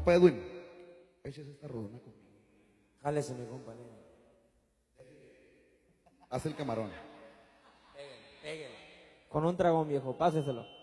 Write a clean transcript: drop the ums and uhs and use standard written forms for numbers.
Compa Edwin, eches esta rodona conmigo. Jálese, mi compa. Haz el camarón. Pégale. Con un dragón, viejo, páseselo.